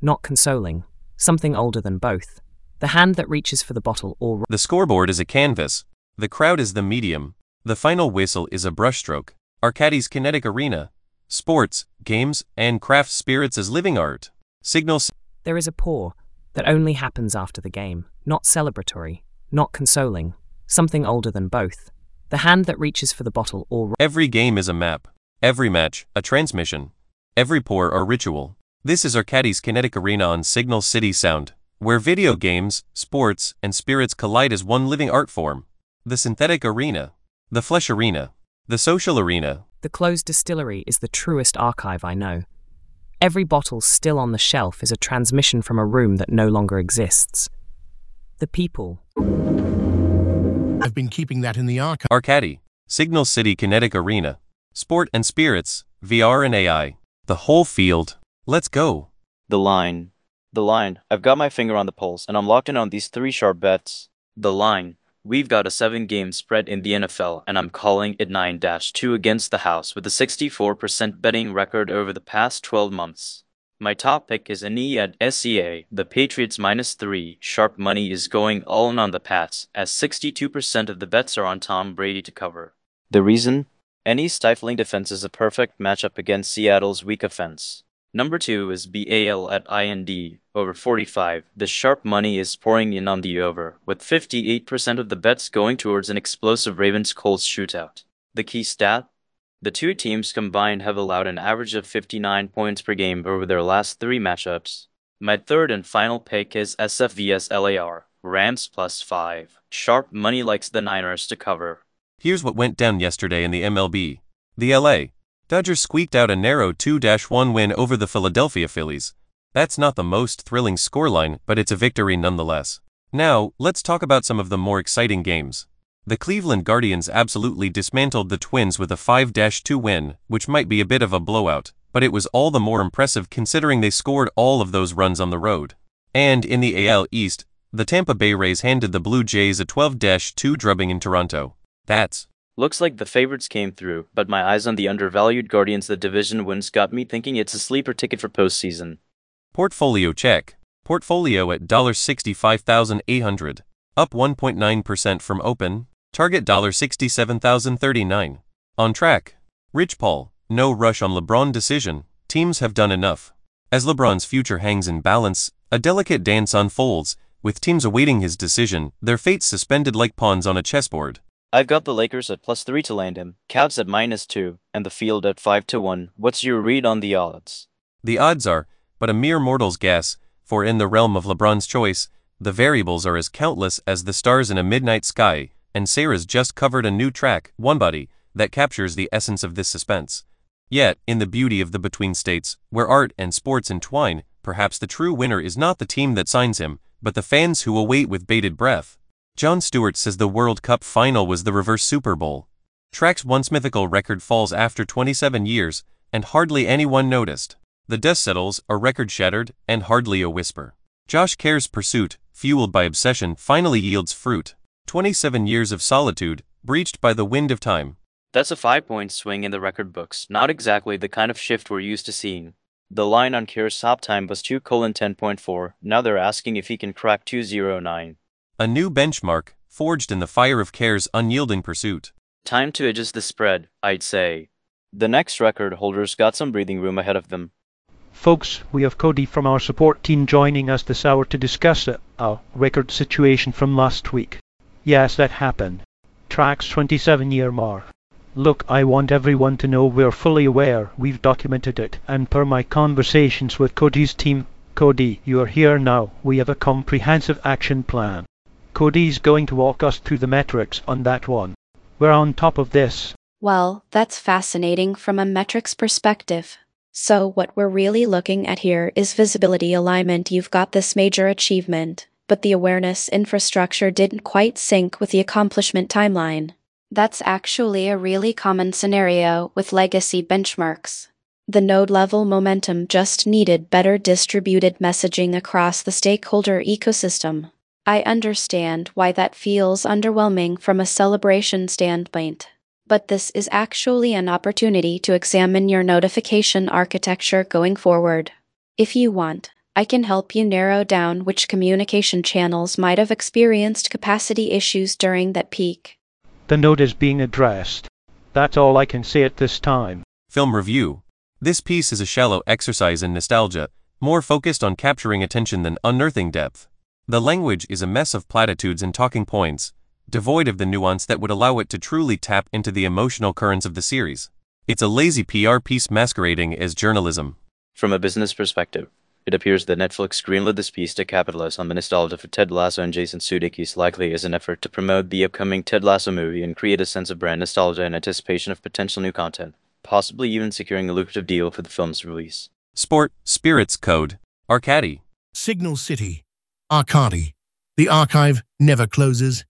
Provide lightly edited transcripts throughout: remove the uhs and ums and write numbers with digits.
not consoling, something older than both. The hand that reaches for the bottle or... The scoreboard is a canvas. The crowd is the medium. The final whistle is a brushstroke. Arcadis Kinetic Arena. Sports, games, and craft spirits as living art. Signal. There is a pour that only happens after the game, not celebratory, not consoling, something older than both. The hand that reaches for the bottle or... Every game is a map. Every match, a transmission. Every pour, a ritual. This is Arcadis Kinetic Arena on Signal City Sound, where video games, sports, and spirits collide as one living art form. The synthetic arena. The flesh arena. The social arena. The closed distillery is the truest archive I know. Every bottle still on the shelf is a transmission from a room that no longer exists. The people. I've been keeping that in the archive. Arcadi. Signal City Kinetic Arena. Sport and spirits, VR and AI. The whole field. Let's go. The line. The line. I've got my finger on the pulse, and I'm locked in on these 3 sharp bets. The line. We've got a 7-game spread in the NFL, and I'm calling it 9-2 against the house with a 64% betting record over the past 12 months. My top pick is an E at SEA. The Patriots -3. Sharp money is going all in on the Pats, as 62% of the bets are on Tom Brady to cover. The reason? Any stifling defense is a perfect matchup against Seattle's weak offense. Number 2 is BAL at IND, over 45. The sharp money is pouring in on the over, with 58% of the bets going towards an explosive Ravens-Colts shootout. The key stat? The two teams combined have allowed an average of 59 points per game over their last 3 matchups. My third and final pick is SF vs LAR, Rams +5. Sharp money likes the Niners to cover. Here's what went down yesterday in the MLB. The LA Dodgers squeaked out a narrow 2-1 win over the Philadelphia Phillies. That's not the most thrilling scoreline, but it's a victory nonetheless. Now, let's talk about some of the more exciting games. The Cleveland Guardians absolutely dismantled the Twins with a 5-2 win, which might be a bit of a blowout, but it was all the more impressive considering they scored all of those runs on the road. And in the AL East, the Tampa Bay Rays handed the Blue Jays a 12-2 drubbing in Toronto. Looks like the favorites came through, but my eyes on the undervalued Guardians the division wins got me thinking it's a sleeper ticket for postseason. Portfolio check. Portfolio at $65,800, up 1.9% from open. Target $67,039. On track. Rich Paul, no rush on LeBron decision. Teams have done enough. As LeBron's future hangs in balance, a delicate dance unfolds, with teams awaiting his decision, their fates suspended like pawns on a chessboard. I've got the Lakers at +3 to land him, Cavs at -2, and the field at 5-1. What's your read on the odds? The odds are but a mere mortal's guess, for in the realm of LeBron's choice, the variables are as countless as the stars in a midnight sky, and Sarah's just covered a new track, One Body, that captures the essence of this suspense. Yet, in the beauty of the between states, where art and sports entwine, perhaps the true winner is not the team that signs him, but the fans who await with bated breath. Jon Stewart says the World Cup final was the reverse Super Bowl. Track's once mythical record falls after 27 years, and hardly anyone noticed. The dust settles, a record shattered, and hardly a whisper. Josh Kerr's pursuit, fueled by obsession, finally yields fruit. 27 years of solitude, breached by the wind of time. That's a 5-point swing in the record books, not exactly the kind of shift we're used to seeing. The line on Kerr's stop time was 2:10.4, now they're asking if he can crack 2:09. A new benchmark, forged in the fire of Kerr's unyielding pursuit. Time to adjust the spread, I'd say. The next record holders got some breathing room ahead of them. Folks, we have Cody from our support team joining us this hour to discuss our record situation from last week. Yes, that happened. Track's 27-year mark. Look, I want everyone to know we're fully aware, we've documented it, and per my conversations with Cody's team, Cody, you are here now, we have a comprehensive action plan. Cody's going to walk us through the metrics on that one. We're on top of this. Well, that's fascinating from a metrics perspective. So what we're really looking at here is visibility alignment. You've got this major achievement, but the awareness infrastructure didn't quite sync with the accomplishment timeline. That's actually a really common scenario with legacy benchmarks. The node-level momentum just needed better distributed messaging across the stakeholder ecosystem. I understand why that feels underwhelming from a celebration standpoint. But this is actually an opportunity to examine your notification architecture going forward. If you want, I can help you narrow down which communication channels might have experienced capacity issues during that peak. The note is being addressed. That's all I can say at this time. Film review. This piece is a shallow exercise in nostalgia, more focused on capturing attention than unearthing depth. The language is a mess of platitudes and talking points, devoid of the nuance that would allow it to truly tap into the emotional currents of the series. It's a lazy PR piece masquerading as journalism. From a business perspective, it appears that Netflix greenlit this piece to capitalize on the nostalgia for Ted Lasso and Jason Sudeikis, likely as an effort to promote the upcoming Ted Lasso movie and create a sense of brand nostalgia in anticipation of potential new content, possibly even securing a lucrative deal for the film's release. Sport, Spirits Code, Arcady. Signal City. Arcady. The archive never closes.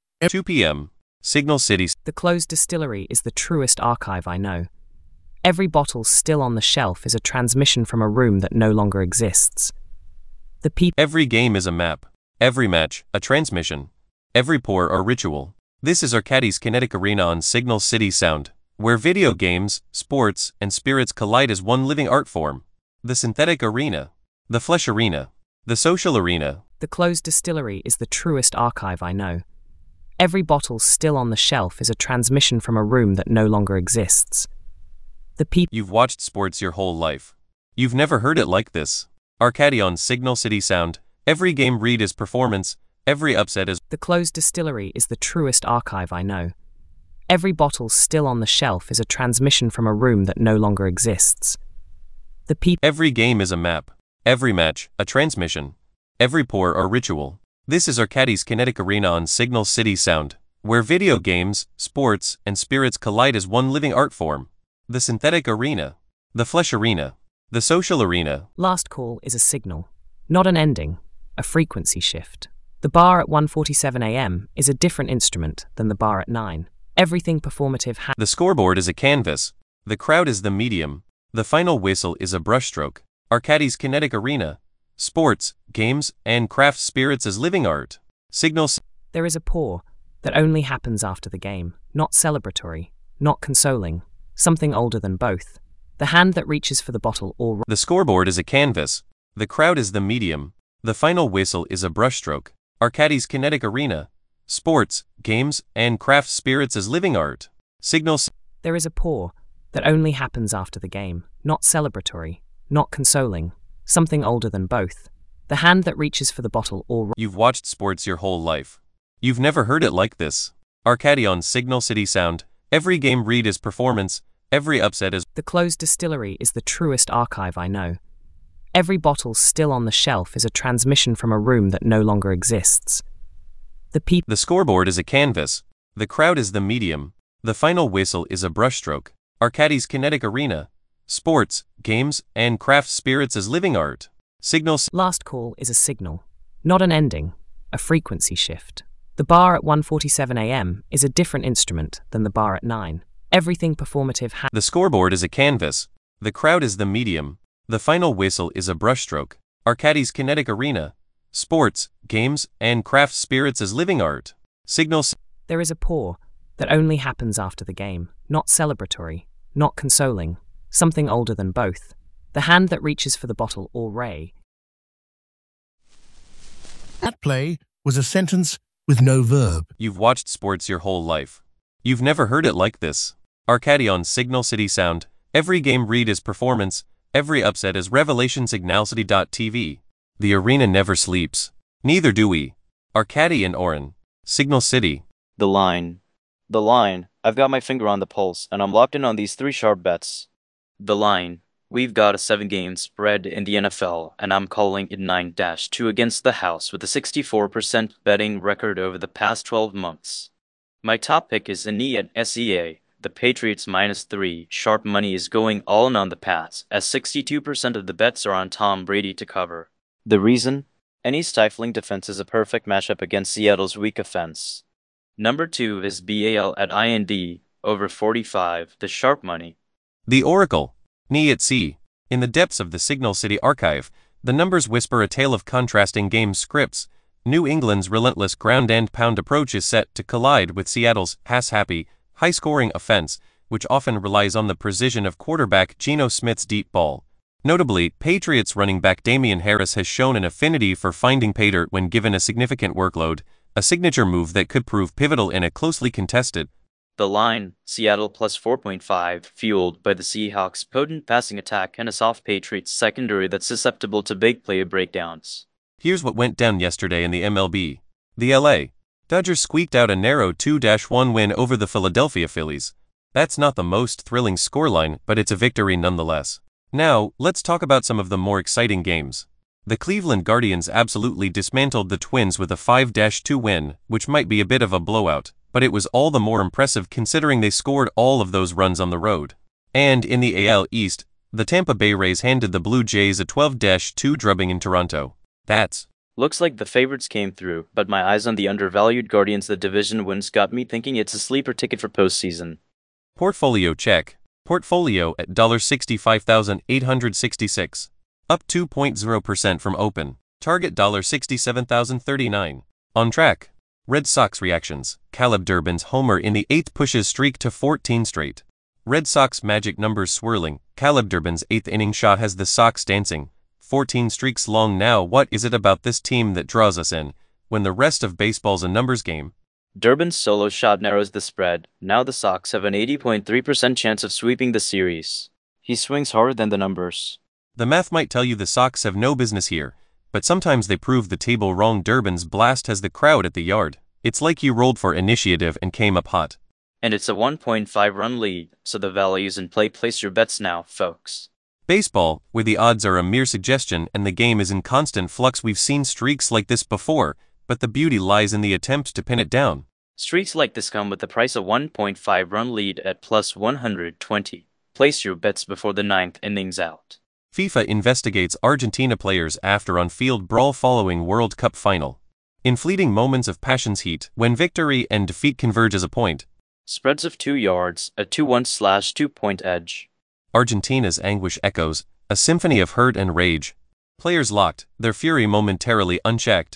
2 p.m. Signal City. The closed distillery is the truest archive I know. Every bottle still on the shelf is a transmission from a room that no longer exists. The people. Every game is a map. Every match, a transmission. Every pour, a ritual. This is Arcady's kinetic arena on Signal City Sound, where video games, sports, and spirits collide as one living art form. The synthetic arena. The flesh arena. The social arena. The closed distillery is the truest archive I know. Every bottle still on the shelf is a transmission from a room that no longer exists. The people. You've watched sports your whole life. You've never heard it like this. Arcady on Signal City Sound. Every game read is performance. Every upset is. The closed distillery is the truest archive I know. Every bottle still on the shelf is a transmission from a room that no longer exists. The people. Every game is a map. Every match, a transmission. Every pour, a ritual. This is Arcady's kinetic arena on Signal City Sound, where video games, sports, and spirits collide as one living art form. The synthetic arena. The flesh arena. The social arena. Last call is a signal, not an ending, a frequency shift. The bar at 1:47 a.m. is a different instrument than the bar at 9. Everything performative The scoreboard is a canvas. The crowd is the medium. The final whistle is a brushstroke. Arcady's kinetic arena. Sports, games, and craft spirits as living art. Signals. There is a pour that only happens after the game, not celebratory, not consoling, something older than both. The hand that reaches for the bottle or. The scoreboard is a canvas. The crowd is the medium. The final whistle is a brushstroke. Arcady's kinetic arena. Sports, games, and craft spirits as living art. Signals. There is a pour that only happens after the game, not celebratory, not consoling, something older than both. The hand that reaches for the bottle or. You've watched sports your whole life. You've never heard it like this. Arcady on Signal City Sound. Every game read is performance. Every upset is. The closed distillery is the truest archive I know. Every bottle still on the shelf is a transmission from a room that no longer exists. The people. The scoreboard is a canvas. The crowd is the medium. The final whistle is a brushstroke. Arcady's kinetic arena. Sports, games, and craft spirits as living art. Signals. Last call is a signal, not an ending, a frequency shift. The bar at 1:47 a.m. is a different instrument than the bar at 9. Everything performative The scoreboard is a canvas. The crowd is the medium. The final whistle is a brushstroke. Arcady's kinetic arena. Sports, games, and craft spirits as living art. Signals. There is a pour that only happens after the game, not celebratory, not consoling, something older than both. The hand that reaches for the bottle or ray. That play was a sentence with no verb. You've watched sports your whole life. You've never heard it like this. Arcady on Signal City Sound. Every game read is performance. Every upset is revelation. Signalcity.tv. The arena never sleeps. Neither do we. Arcady and Oren. Signal City. The line. The line. I've got my finger on the pulse, and I'm locked in on these 3 sharp bets. The line. We've got a 7-game spread in the NFL, and I'm calling it 9-2 against the house with a 64% betting record over the past 12 months. My top pick is Annie at SEA. The Patriots -3. Sharp money is going all in on the Pats, as 62% of the bets are on Tom Brady to cover. The reason? Any stifling defense is a perfect matchup against Seattle's weak offense. Number 2 is BAL at IND, over 45, the sharp money. The Oracle. Knee at sea. In the depths of the Signal City archive, the numbers whisper a tale of contrasting game scripts. New England's relentless ground-and-pound approach is set to collide with Seattle's pass-happy, high-scoring offense, which often relies on the precision of quarterback Geno Smith's deep ball. Notably, Patriots running back Damian Harris has shown an affinity for finding pay dirt when given a significant workload, a signature move that could prove pivotal in a closely contested. The line, Seattle plus 4.5, fueled by the Seahawks' potent passing attack and a soft Patriots secondary that's susceptible to big play breakdowns. Here's what went down yesterday in the MLB. The LA Dodgers squeaked out a narrow 2-1 win over the Philadelphia Phillies. That's not the most thrilling scoreline, but it's a victory nonetheless. Now, let's talk about some of the more exciting games. The Cleveland Guardians absolutely dismantled the Twins with a 5-2 win, which might be a bit of a blowout, but it was all the more impressive considering they scored all of those runs on the road. And in the AL East, the Tampa Bay Rays handed the Blue Jays a 12-2 drubbing in Toronto. Looks like the favorites came through, but my eyes on the undervalued Guardians the division wins got me thinking it's a sleeper ticket for postseason. Portfolio check. Portfolio at $65,866. Up 2.0% from open. Target $67,039. On track. Red Sox reactions. Caleb Durbin's homer in the 8th pushes streak to 14 straight. Red Sox magic numbers swirling. Caleb Durbin's 8th inning shot has the Sox dancing. 14 streaks long now. What is it about this team that draws us in, when the rest of baseball's a numbers game? Durbin's solo shot narrows the spread. Now the Sox have an 80.3% chance of sweeping the series. He swings harder than the numbers. The math might tell you the Sox have no business here, but sometimes they prove the table wrong. Durbin's blast has the crowd at the yard. It's like you rolled for initiative and came up hot. And it's a 1.5-run lead, so the value's in play. Place your bets now, folks. Baseball, where the odds are a mere suggestion and the game is in constant flux. We've seen streaks like this before, but the beauty lies in the attempt to pin it down. Streaks like this come with the price of 1.5-run lead at plus 120. Place your bets before the 9th inning's out. FIFA investigates Argentina players after on-field brawl following World Cup final. In fleeting moments of passion's heat, when victory and defeat converge as a point. Spreads of 2 yards, a 2-1/2-point edge. Argentina's anguish echoes, a symphony of hurt and rage. Players locked, their fury momentarily unchecked.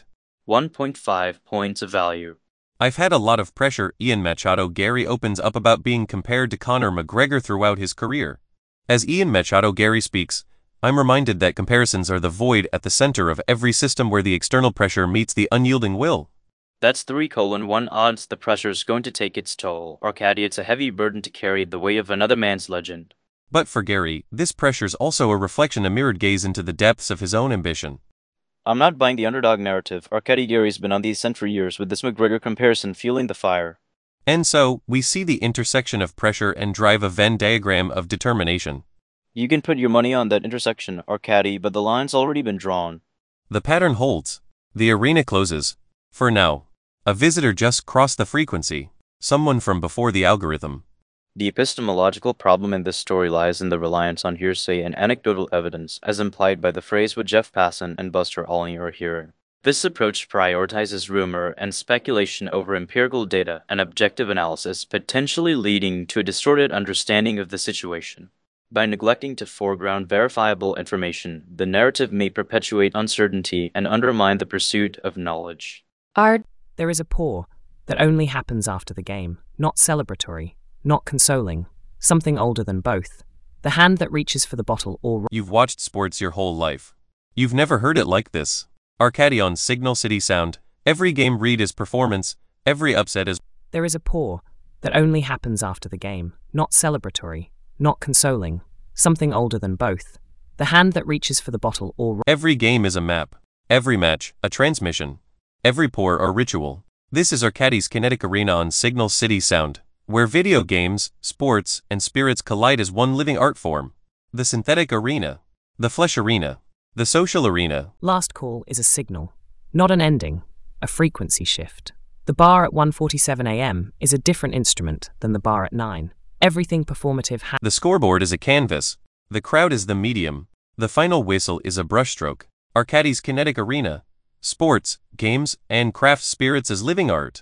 1.5 points of value. I've had a lot of pressure. Ian Machado Gary opens up about being compared to Conor McGregor throughout his career. As Ian Machado Gary speaks, I'm reminded that comparisons are the void at the center of every system where the external pressure meets the unyielding will. That's 3:1 odds. The pressure's going to take its toll. Arcadia, it's a heavy burden to carry, the weight of another man's legend. But for Gary, this pressure's also a reflection, a mirrored gaze into the depths of his own ambition. I'm not buying the underdog narrative. Arcadia Gary's been on the ascent for years, with this McGregor comparison fueling the fire. And so, we see the intersection of pressure and drive, a Venn diagram of determination. You can put your money on that intersection, Arcadia, but the line's already been drawn. The pattern holds. The arena closes. For now. A visitor just crossed the frequency. Someone from before the algorithm. The epistemological problem in this story lies in the reliance on hearsay and anecdotal evidence, as implied by the phrase "what Jeff Passan and Buster Olney are hearing." This approach prioritizes rumor and speculation over empirical data and objective analysis, potentially leading to a distorted understanding of the situation. By neglecting to foreground verifiable information, the narrative may perpetuate uncertainty and undermine the pursuit of knowledge. There is a pour that only happens after the game, not celebratory, not consoling, something older than both. The hand that reaches for the bottle or... You've watched sports your whole life. You've never heard it like this. Arcadia on Signal City Sound. Every game read is performance, every upset is... There is a pour that only happens after the game, not celebratory, not consoling, something older than both. The hand that reaches for the bottle or... Every game is a map. Every match, a transmission. Every pour a ritual. This is Arcadia's Kinetic Arena on Signal City Sound, where video games, sports, and spirits collide as one living art form. The synthetic arena. The flesh arena. The social arena. Last call is a signal, not an ending, a frequency shift. The bar at 1:47 a.m. is a different instrument than the bar at 9. Everything performative The scoreboard is a canvas. The crowd is the medium. The final whistle is a brushstroke. Arcadia's Kinetic Arena. Sports, games, and craft spirits as living art.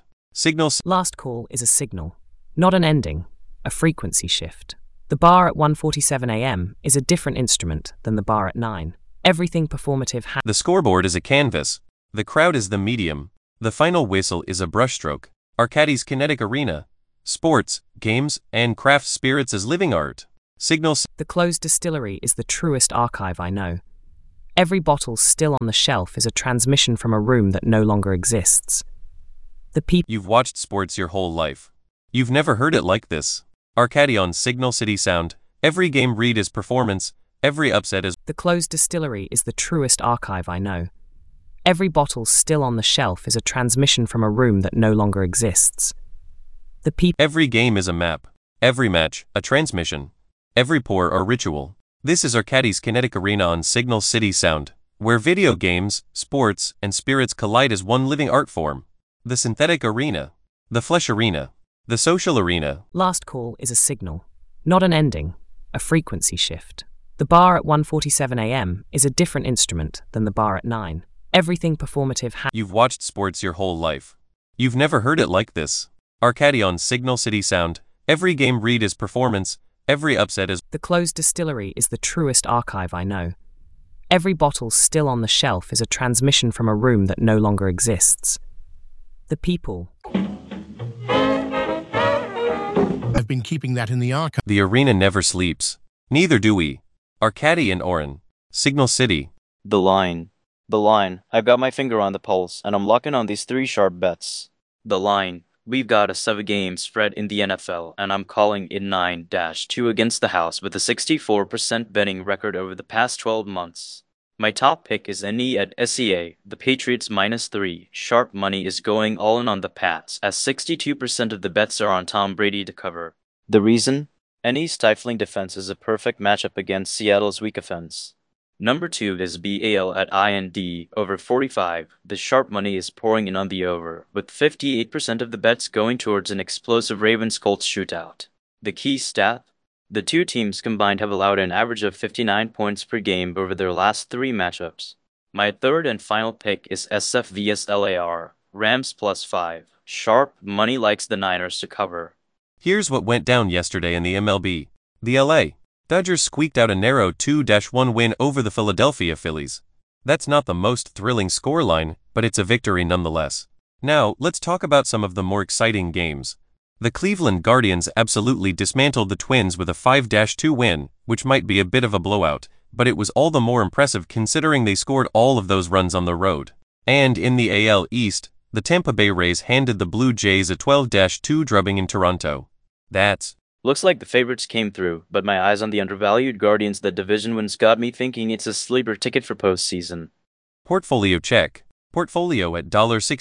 Last call is a signal, not an ending, a frequency shift. The bar at 1:47 a.m. is a different instrument than the bar at 9. Everything performative The scoreboard is a canvas. The crowd is the medium. The final whistle is a brushstroke. Arcadia's Kinetic Arena. Sports, games, and craft spirits as living art. Signal The closed distillery is the truest archive I know. Every bottle still on the shelf is a transmission from a room that no longer exists. The people. You've watched sports your whole life. You've never heard it like this. Arcady on Signal City Sound. Every game read is performance. Every upset is. The closed distillery is the truest archive I know. Every bottle still on the shelf is a transmission from a room that no longer exists. The people. Every game is a map. Every match, a transmission. Every pour or ritual. This is Arcady's Kinetic Arena on Signal City Sound, where video games, sports, and spirits collide as one living art form. The synthetic arena. The flesh arena. The social arena. Last call is a signal, not an ending, a frequency shift. The bar at 1:47 a.m. is a different instrument than the bar at 9. Everything performative You've watched sports your whole life. You've never heard it like this. Arcady on Signal City Sound. Every game read is performance. Every upset is. The closed distillery is the truest archive I know. Every bottle still on the shelf is a transmission from a room that no longer exists. The people. I've been keeping that in the archive. The arena never sleeps. Neither do we. Arcady and Oren. Signal City. The line. The line. I've got my finger on the pulse, and I'm locking on these 3 sharp bets. The line. We've got a 7-game spread in the NFL, and I'm calling it 9-2 against the house with a 64% betting record over the past 12 months. My top pick is NE at SEA, the Patriots -3. Sharp money is going all in on the Pats, as 62% of the bets are on Tom Brady to cover. The reason? NE's stifling defense is a perfect matchup against Seattle's weak offense. Number 2 is BAL at IND, over 45. The sharp money is pouring in on the over, with 58% of the bets going towards an explosive Ravens-Colts shootout. The key stat? The two teams combined have allowed an average of 59 points per game over their last 3 matchups. My third and final pick is SF vs LAR, Rams +5. Sharp money likes the Niners to cover. Here's what went down yesterday in the MLB. The LA Dodgers squeaked out a narrow 2-1 win over the Philadelphia Phillies. That's not the most thrilling scoreline, but it's a victory nonetheless. Now, let's talk about some of the more exciting games. The Cleveland Guardians absolutely dismantled the Twins with a 5-2 win, which might be a bit of a blowout, but it was all the more impressive considering they scored all of those runs on the road. And in the AL East, the Tampa Bay Rays handed the Blue Jays a 12-2 drubbing in Toronto. Looks like the favorites came through, but my eyes on the undervalued Guardians, the division wins, got me thinking it's a sleeper ticket for postseason. Portfolio check. Portfolio at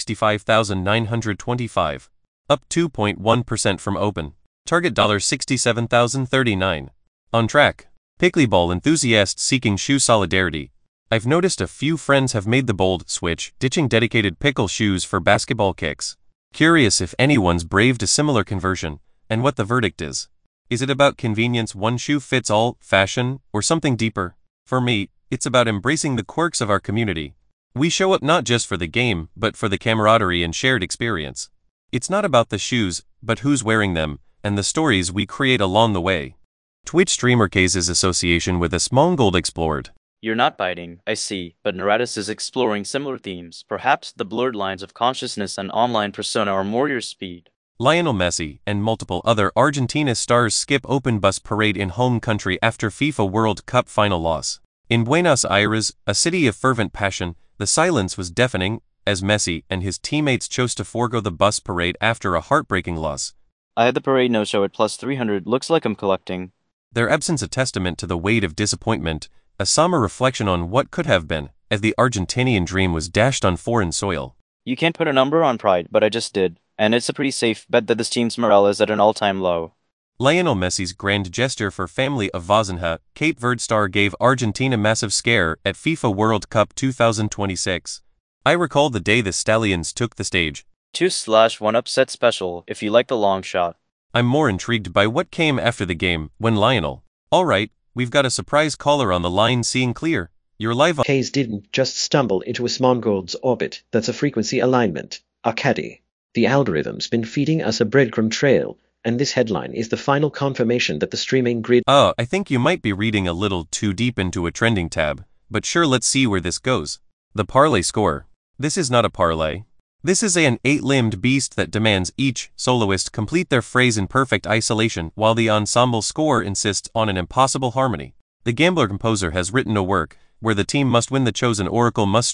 $65,925. Up 2.1% from open. Target $67,039. On track. Pickleball enthusiasts seeking shoe solidarity. I've noticed a few friends have made the bold switch, ditching dedicated pickle shoes for basketball kicks. Curious if anyone's braved a similar conversion, and what the verdict is. Is it about convenience, one shoe fits all, fashion, or something deeper? For me, it's about embracing the quirks of our community. We show up not just for the game, but for the camaraderie and shared experience. It's not about the shoes, but who's wearing them, and the stories we create along the way. Twitch Streamer Cases Association with Asmongold explored. You're not biting, I see, but Naradis is exploring similar themes. Perhaps the blurred lines of consciousness and online persona are more your speed. Lionel Messi and multiple other Argentina stars skip open bus parade in home country after FIFA World Cup final loss. In Buenos Aires, a city of fervent passion, the silence was deafening, as Messi and his teammates chose to forego the bus parade after a heartbreaking loss. I had the parade no-show at +300, looks like I'm collecting. Their absence a testament to the weight of disappointment, a somber reflection on what could have been, as the Argentinian dream was dashed on foreign soil. You can't put a number on pride, but I just did. And it's a pretty safe bet that this team's morale is at an all-time low. Lionel Messi's grand gesture for family of Vozinha, Cape Verde star gave Argentina massive scare at FIFA World Cup 2026. I recall the day the Stallions took the stage. 2/1 upset special, if you like the long shot. I'm more intrigued by what came after the game, when Lionel. Alright, we've got a surprise caller on the line seeing clear. You're live on. Hayes didn't just stumble into Asmongold's orbit, that's a frequency alignment. Arcady. The algorithm's been feeding us a breadcrumb trail, and this headline is the final confirmation that the streaming grid. I think you might be reading a little too deep into a trending tab, but sure, let's see where this goes. The parlay score. This is not a parlay. This is an 8-limbed beast that demands each soloist complete their phrase in perfect isolation while the ensemble score insists on an impossible harmony. The Gambler composer has written a work where the team must win, the chosen oracle must